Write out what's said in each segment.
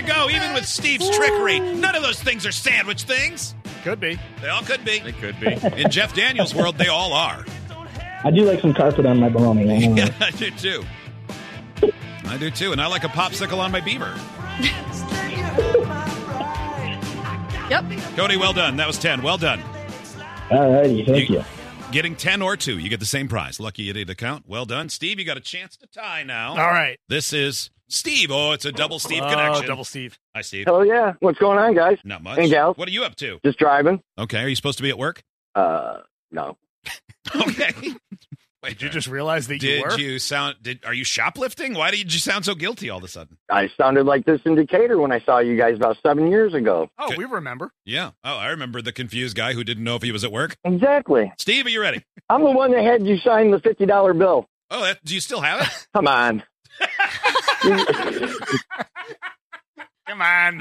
go, even with Steve's trickery. None of those things are sandwich things. Could be. They all could be. They could be. In Jeff Daniels' world, they all are. I do like some carpet on my bologna. Yeah, I do too. I do too, and I like a popsicle on my beaver. Yep. Cody, well done. That was 10. Well done. All righty, thank you. Getting 10 or 2, you get the same prize. Lucky idiot account. Well done. Steve, you got a chance to tie now. All right. This is Steve. Oh, it's a double Steve connection. Double Steve. Hi, Steve. Hell yeah. What's going on, guys? Not much. And gals? What are you up to? Just driving. Okay. Are you supposed to be at work? No. Okay. Wait, Did you just realize that you were? Are you shoplifting? Why did you sound so guilty all of a sudden? I sounded like this in Decatur when I saw you guys about 7 years ago. Oh, we remember. Yeah. Oh, I remember the confused guy who didn't know if he was at work. Exactly. Steve, are you ready? I'm the one that had you sign the $50 bill. Oh, do you still have it? Come on. Come on.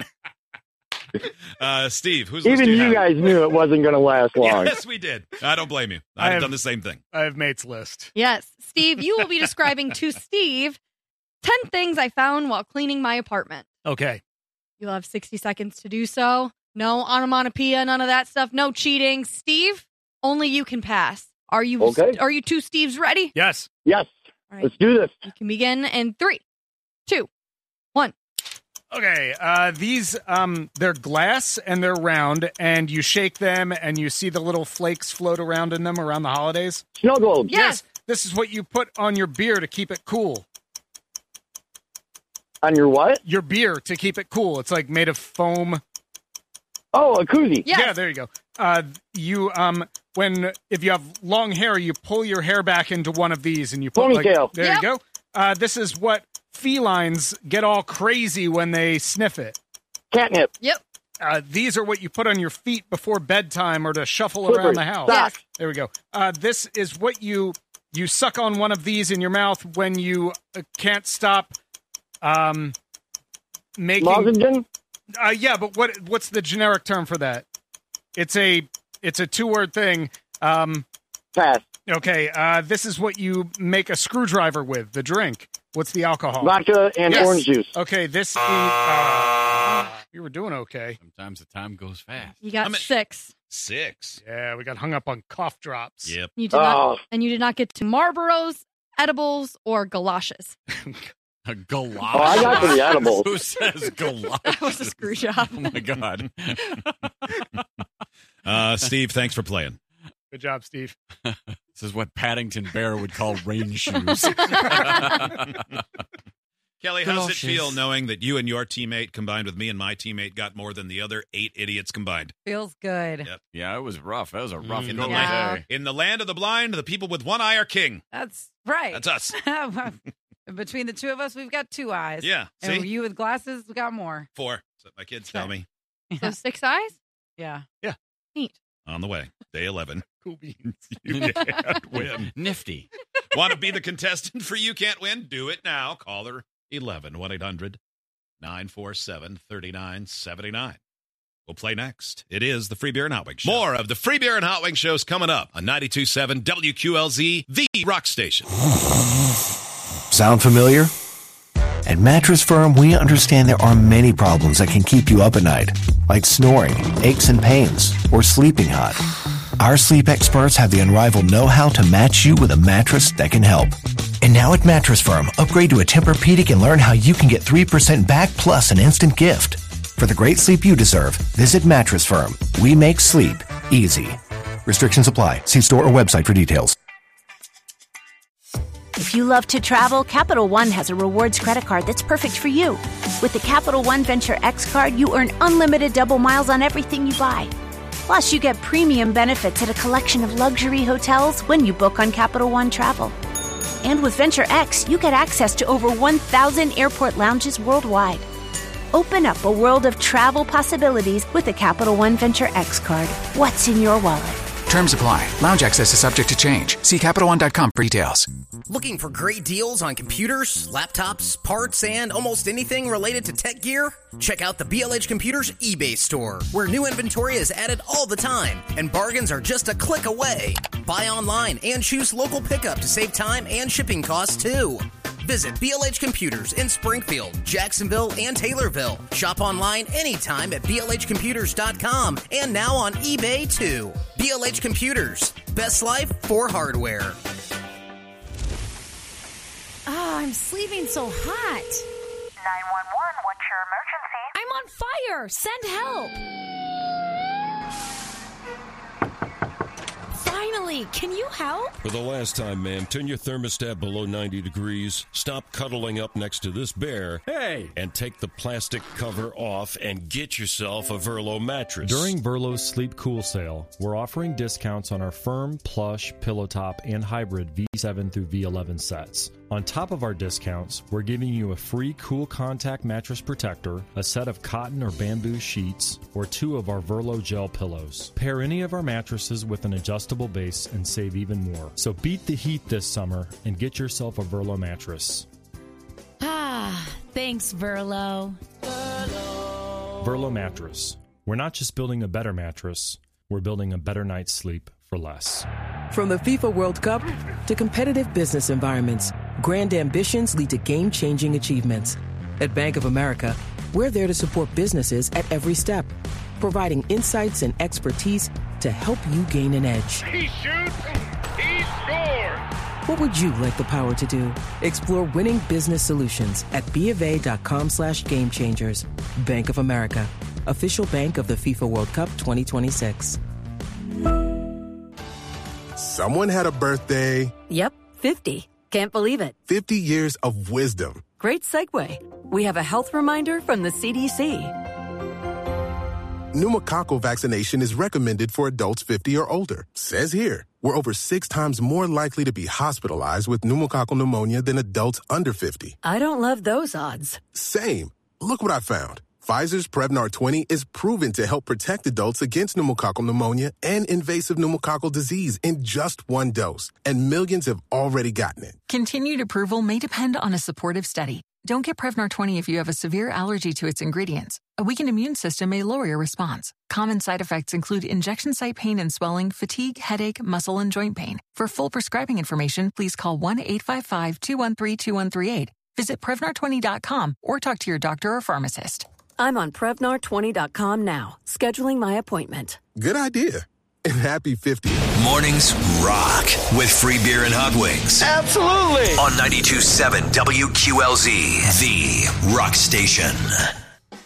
Steve, who's Even you guys knew it wasn't going to last long. Yes, we did. I don't blame you. I've done the same thing. I have mate's list. Yes. Steve, you will be describing to Steve 10 things I found while cleaning my apartment. Okay. You'll have 60 seconds to do so. No onomatopoeia, none of that stuff. No cheating. Steve, only you can pass. Are you Okay. Are you two Steves ready? Yes. Yes. All right. Let's do this. You can begin in 3, 2, 1. Okay, these, they're glass and they're round, and you shake them and you see the little flakes float around in them around the holidays. Snow globes. Yes. This is what you put on your beer to keep it cool. On your what? Your beer to keep it cool. It's like made of foam. Oh, a koozie. Yes. Yeah, there you go. If you have long hair, you pull your hair back into one of these and you put Ponytail. there Yep. you go. This is what felines get all crazy when they sniff it. Catnip. Yep. These are what you put on your feet before bedtime or to shuffle Slippery. around the house. Yes. There we go. This is what you suck on one of these in your mouth when you can't stop making. Lozenge? Yeah, but what's the generic term for that? It's a 2-word thing. Pass. Okay, this is what you make a screwdriver with, the drink. What's the alcohol? Vodka and Yes. orange juice. Okay, this is... you were doing okay. Sometimes the time goes fast. You got 6. 6. Yeah, we got hung up on cough drops. Yep. You did not, and you did not get to Marlboros, edibles, or galoshes. A galoshes. Oh, I got to the edibles. Who says galoshes? That was a screw job. Oh, my God. Steve, thanks for playing. Good job, Steve. This is what Paddington Bear would call rain shoes. Kelly, how does it Galoshes. feel knowing that you and your teammate combined with me and my teammate got more than the other 8 idiots combined? Feels good. Yep. Yeah, it was rough. That was a rough In go the, of Yeah. the day. in the land of the blind, the people with one eye are king. That's right. That's us. Between the two of us, we've got 2 eyes. Yeah. And See? you with glasses, we got more. 4. That's what my kids tell me. So 6 eyes? Yeah. Neat. On the way. Day 11. Cool beans. You can't win. Nifty. Want to be the contestant for You Can't Win? Do it now. Caller 11 1-800-947-3979. We'll play next. It is the Free Beer and Hot Wings Show. More of the Free Beer and Hot Wings shows coming up on 92.7 WQLZ, the rock station. Sound familiar? At Mattress Firm, we understand there are many problems that can keep you up at night, like snoring, aches and pains, or sleeping hot. Our sleep experts have the unrivaled know-how to match you with a mattress that can help. And now at Mattress Firm, upgrade to a Tempur-Pedic and learn how you can get 3% back plus an instant gift. For the great sleep you deserve, visit Mattress Firm. We make sleep easy. Restrictions apply. See store or website for details. If you love to travel, Capital One has a rewards credit card that's perfect for you. With the Capital One Venture X card, you earn unlimited double miles on everything you buy. Plus, you get premium benefits at a collection of luxury hotels when you book on Capital One Travel. And with Venture X, you get access to over 1,000 airport lounges worldwide. Open up a world of travel possibilities with the Capital One Venture X card. What's in your wallet? Terms apply. Lounge access is subject to change. See CapitalOne.com for details. Looking for great deals on computers, laptops, parts, and almost anything related to tech gear? Check out the BLH Computers eBay store, where new inventory is added all the time, and bargains are just a click away. Buy online and choose local pickup to save time and shipping costs, too. Visit BLH Computers in Springfield, Jacksonville, and Taylorville. Shop online anytime at blhcomputers.com and now on eBay too. BLH Computers, best life for hardware. Oh, I'm sleeping so hot. 911, what's your emergency? I'm on fire. Send help. Finally, can you help? For the last time, ma'am, turn your thermostat below 90 degrees, stop cuddling up next to this bear, and take the plastic cover off and get yourself a Verlo mattress. During Verlo's Sleep Cool sale, we're offering discounts on our firm, plush, pillow top, and hybrid V7 through V11 sets. On top of our discounts, we're giving you a free Cool Contact mattress protector, a set of cotton or bamboo sheets, or 2 of our Verlo gel pillows. Pair any of our mattresses with an adjustable base and save even more. So beat the heat this summer and get yourself a Verlo mattress. Ah, thanks, Verlo. Verlo mattress. We're not just building a better mattress, we're building a better night's sleep for less. From the FIFA World Cup to competitive business environments, grand ambitions lead to game-changing achievements. At Bank of America, we're there to support businesses at every step, providing insights and expertise to help you gain an edge. He shoots, he scores! What would you like the power to do? Explore winning business solutions at BofA.com/gamechangers. Bank of America, official bank of the FIFA World Cup 2026. Someone had a birthday. Yep, 50. Can't believe it. 50 years of wisdom. Great segue. We have a health reminder from the CDC. Pneumococcal vaccination is recommended for adults 50 or older. Says here, we're over 6 times more likely to be hospitalized with pneumococcal pneumonia than adults under 50. I don't love those odds. Same. Look what I found. Pfizer's Prevnar 20 is proven to help protect adults against pneumococcal pneumonia and invasive pneumococcal disease in just 1 dose. And millions have already gotten it. Continued approval may depend on a supportive study. Don't get Prevnar 20 if you have a severe allergy to its ingredients. A weakened immune system may lower your response. Common side effects include injection site pain and swelling, fatigue, headache, muscle, and joint pain. For full prescribing information, please call 1-855-213-2138. Visit Prevnar20.com or talk to your doctor or pharmacist. I'm on Prevnar20.com now, scheduling my appointment. Good idea. And happy 50. Mornings rock with free beer and hot wings. Absolutely. On 92.7 WQLZ, the rock station.